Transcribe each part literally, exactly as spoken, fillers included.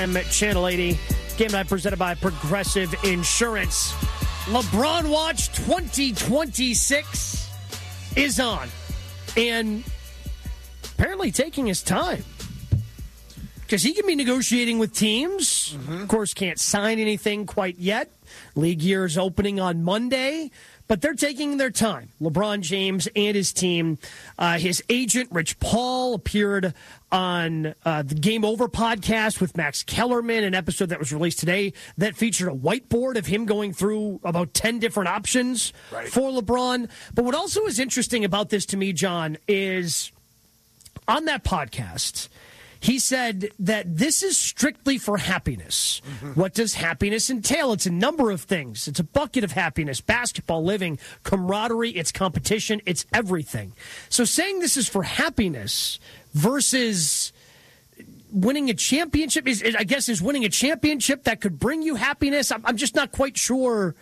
I'm at Channel eighty. Game night presented by Progressive Insurance. LeBron Watch twenty twenty-six is on. And apparently taking his time. Because he can be negotiating with teams. Mm-hmm. Of course, can't sign anything quite yet. League year is opening on Monday. But they're taking their time. LeBron James and his team. Uh, his agent, Rich Paul, appeared on uh, the Game Over podcast with Max Kellerman, an episode that was released today that featured a whiteboard of him going through about ten different options right. for LeBron. But what also is interesting about this to me, John, is on that podcast, he said that this is strictly for happiness. Mm-hmm. What does happiness entail? It's a number of things. It's a bucket of happiness, basketball, living, camaraderie, it's competition, it's everything. So saying this is for happiness versus winning a championship, is, I guess, is winning a championship that could bring you happiness. I'm, I'm just not quite sure.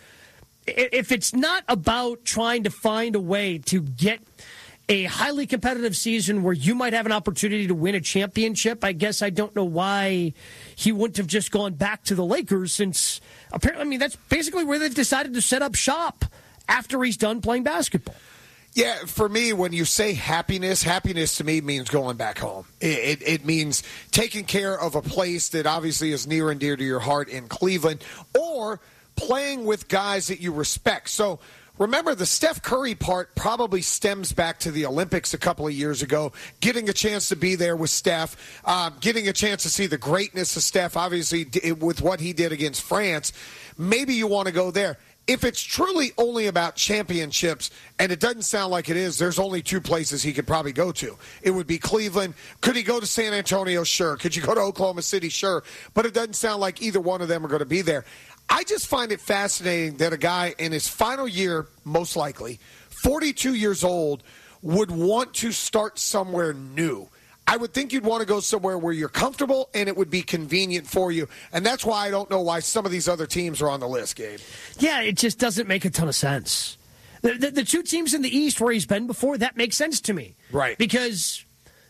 If it's not about trying to find a way to get a highly competitive season where you might have an opportunity to win a championship, I guess I don't know why he wouldn't have just gone back to the Lakers, since apparently, I mean, that's basically where they've decided to set up shop after he's done playing basketball. Yeah, for me, when you say happiness, happiness to me means going back home. It, it, it means taking care of a place that obviously is near and dear to your heart in Cleveland, or playing with guys that you respect. So remember, the Steph Curry part probably stems back to the Olympics a couple of years ago, getting a chance to be there with Steph, uh, getting a chance to see the greatness of Steph, obviously, with what he did against France. Maybe you want to go there. If it's truly only about championships, and it doesn't sound like it is, there's only two places he could probably go to. It would be Cleveland. Could he go to San Antonio? Sure. Could you go to Oklahoma City? Sure. But it doesn't sound like either one of them are going to be there. I just find it fascinating that a guy in his final year, most likely, forty-two years old, would want to start somewhere new. I would think you'd want to go somewhere where you're comfortable and it would be convenient for you. And that's why I don't know why some of these other teams are on the list, Gabe. Yeah, it just doesn't make a ton of sense. The, the, the two teams in the East where he's been before, that makes sense to me. Right. Because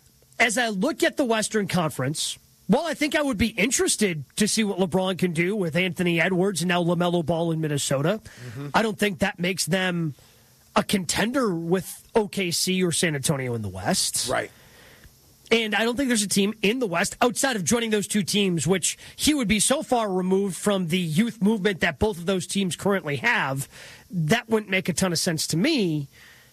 as I look at the Western Conference, well, I think I would be interested to see what LeBron can do with Anthony Edwards and now LaMelo Ball in Minnesota. Mm-hmm. I don't think that makes them a contender with O K C or San Antonio in the West. Right. And I don't think there's a team in the West outside of joining those two teams, which he would be so far removed from the youth movement that both of those teams currently have. That wouldn't make a ton of sense to me.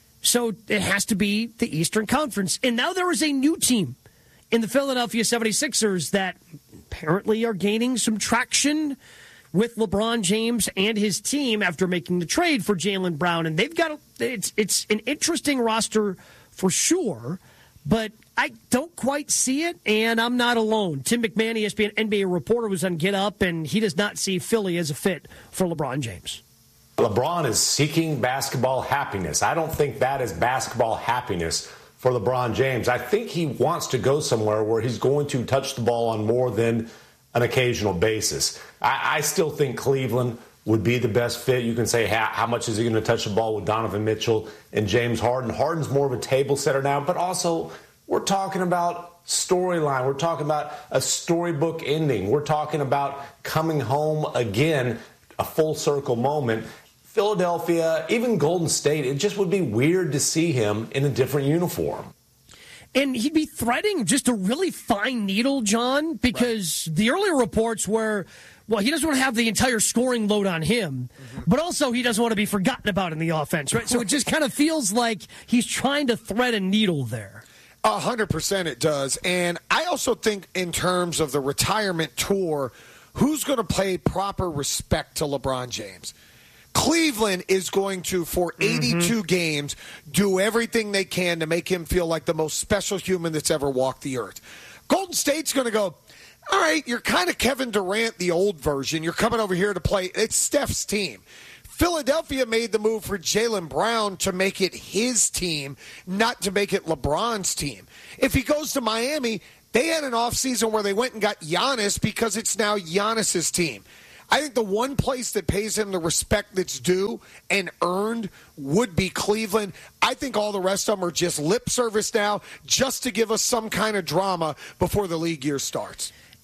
So it has to be the Eastern Conference. And now there is a new team in the Philadelphia seventy-sixers that apparently are gaining some traction with LeBron James and his team after making the trade for Jaylen Brown. And they've got, a, it's, it's an interesting roster for sure, but I don't quite see it, and I'm not alone. Tim McMahon, E S P N N B A reporter, was on Get Up, and he does not see Philly as a fit for LeBron James. LeBron is seeking basketball happiness. I don't think that is basketball happiness for LeBron James. I think he wants to go somewhere where he's going to touch the ball on more than an occasional basis. I, I still think Cleveland would be the best fit. You can say, how, how much is he going to touch the ball with Donovan Mitchell and James Harden? Harden's more of a table setter now, but also we're talking about storyline. We're talking about a storybook ending. We're talking about coming home again, a full circle moment. Philadelphia, even Golden State, it just would be weird to see him in a different uniform. And he'd be threading just a really fine needle, John, because right. the earlier reports were, well, he doesn't want to have the entire scoring load on him, mm-hmm. but also he doesn't want to be forgotten about in the offense, right? So it just kind of feels like he's trying to thread a needle there. A hundred percent it does. And I also think in terms of the retirement tour, who's going to pay proper respect to LeBron James? Cleveland is going to, for eighty-two mm-hmm. games, do everything they can to make him feel like the most special human that's ever walked the earth. Golden State's going to go, all right, you're kind of Kevin Durant, the old version. You're coming over here to play. It's Steph's team. Philadelphia made the move for Jaylen Brown to make it his team, not to make it LeBron's team. If he goes to Miami, they had an offseason where they went and got Giannis because it's now Giannis's team. I think the one place that pays him the respect that's due and earned would be Cleveland. I think all the rest of them are just lip service now, just to give us some kind of drama before the league year starts.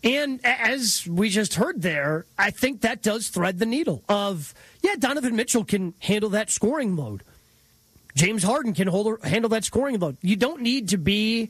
And as we just heard there, I think that does thread the needle of, yeah, Donovan Mitchell can handle that scoring load. James Harden can hold, handle that scoring load. You don't need to be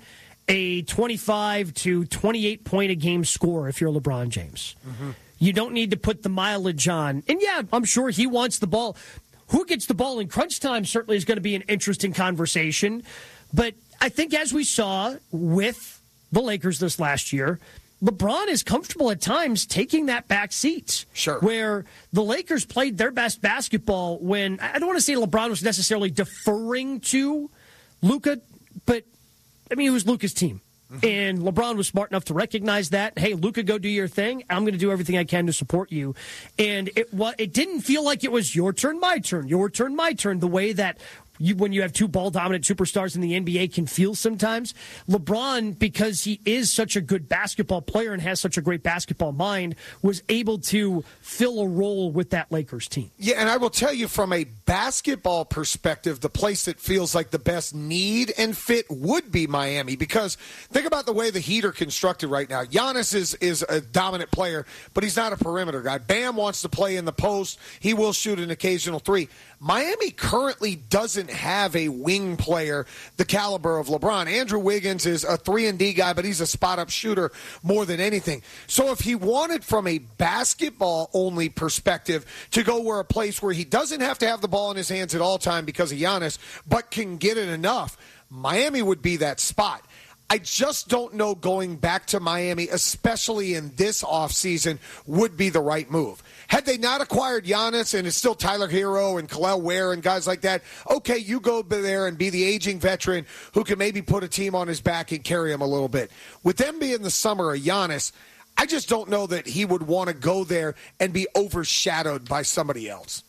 a twenty-five to twenty-eight point a game scorer if you're LeBron James. Mm-hmm. You don't need to put the mileage on. And, yeah, I'm sure he wants the ball. Who gets the ball in crunch time certainly is going to be an interesting conversation. But I think as we saw with the Lakers this last year, LeBron is comfortable at times taking that back seat. Sure. Where the Lakers played their best basketball when, I don't want to say LeBron was necessarily deferring to Luka, but, I mean, it was Luka's team. Mm-hmm. And LeBron was smart enough to recognize that. Hey, Luka, go do your thing. I'm going to do everything I can to support you. And it it didn't feel like it was your turn, my turn, your turn, my turn, the way that You, when you have two ball-dominant superstars in the N B A can feel sometimes. LeBron, because he is such a good basketball player and has such a great basketball mind, was able to fill a role with that Lakers team. Yeah, and I will tell you from a basketball perspective, the place that feels like the best need and fit would be Miami, because think about the way the Heat are constructed right now. Giannis is, is a dominant player, but he's not a perimeter guy. Bam wants to play in the post. He will shoot an occasional three. Miami currently doesn't have a wing player the caliber of LeBron. Andrew Wiggins is a three and D guy, but he's a spot-up shooter more than anything. So if he wanted from a basketball-only perspective to go where a place where he doesn't have to have the ball in his hands at all time because of Giannis, but can get it enough, Miami would be that spot. I just don't know going back to Miami, especially in this offseason, would be the right move. Had they not acquired Giannis and it's still Tyler Hero and Khalil Ware and guys like that, okay, you go there and be the aging veteran who can maybe put a team on his back and carry him a little bit. With them being the summer of Giannis, I just don't know that he would want to go there and be overshadowed by somebody else.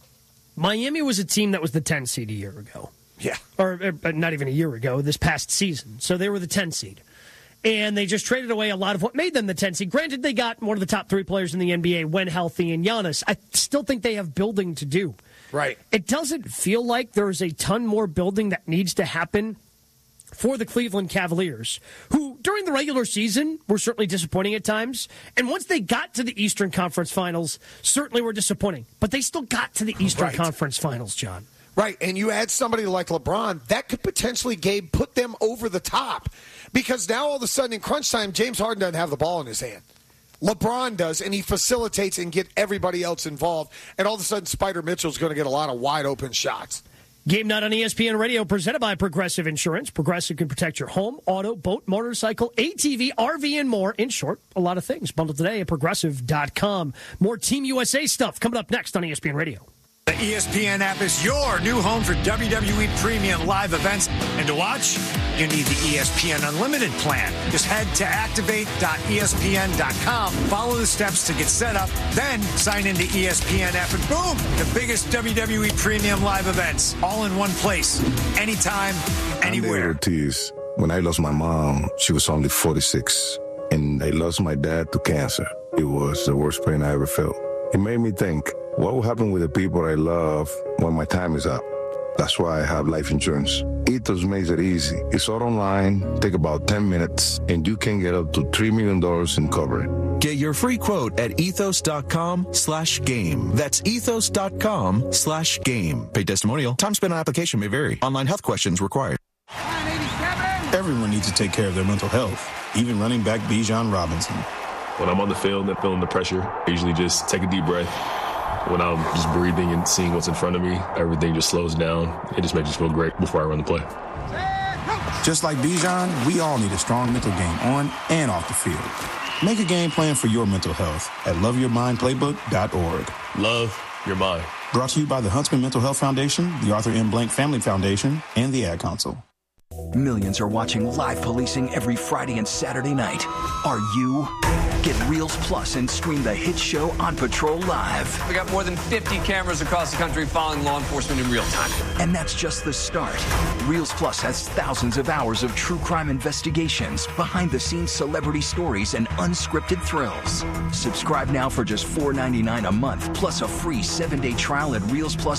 Miami was a team that was the ten seed a year ago. Yeah. Or, or not even a year ago, this past season. So they were the ten seed. And they just traded away a lot of what made them the ten seed. Granted, they got one of the top three players in the N B A when healthy in Giannis. I still think they have building to do. Right. It doesn't feel like there's a ton more building that needs to happen for the Cleveland Cavaliers, who during the regular season were certainly disappointing at times. And once they got to the Eastern Conference Finals, certainly were disappointing. But they still got to the Eastern right. Conference Finals, John. Right, and you add somebody like LeBron, that could potentially, Gabe, put them over the top. Because now all of a sudden in crunch time, James Harden doesn't have the ball in his hand. LeBron does, and he facilitates and get everybody else involved. And all of a sudden, Spider Mitchell's going to get a lot of wide-open shots. Game Night on E S P N Radio, presented by Progressive Insurance. Progressive can protect your home, auto, boat, motorcycle, A T V, R V, and more. In short, a lot of things. Bundled today at Progressive dot com. More Team U S A stuff coming up next on E S P N Radio. The E S P N app is your new home for W W E premium live events. And to watch, you need the E S P N Unlimited plan. Just head to activate dot E S P N dot com, follow the steps to get set up, then sign into E S P N app, and boom, the biggest W W E premium live events, all in one place, anytime, anywhere. I'm Ortiz. When I lost my mom, she was only forty-six, and I lost my dad to cancer. It was the worst pain I ever felt. It made me think, what will happen with the people I love when my time is up? That's why I have life insurance. Ethos makes it easy. It's all online, take about ten minutes, and you can get up to three million dollars in coverage. Get your free quote at ethos dot com slash game. That's ethos dot com slash game. Paid testimonial. Time spent on application may vary. Online health questions required. Everyone needs to take care of their mental health, even running back Bijan Robinson. When I'm on the field and feeling the pressure, I usually just take a deep breath. When I'm just breathing and seeing what's in front of me, everything just slows down. It just makes me feel great before I run the play. Just like Bijan, we all need a strong mental game on and off the field. Make a game plan for your mental health at love your mind playbook dot org. Love your mind. Brought to you by the Huntsman Mental Health Foundation, the Arthur M. Blank Family Foundation, and the Ad Council. Millions are watching live policing every Friday and Saturday night. Are you? Get Reels Plus and stream the hit show On Patrol live. We got more than fifty cameras across the country following law enforcement in real time. And that's just the start. Reels Plus has thousands of hours of true crime investigations, behind-the-scenes celebrity stories, and unscripted thrills. Subscribe now for just four dollars and ninety-nine cents a month, plus a free seven-day trial at reels plus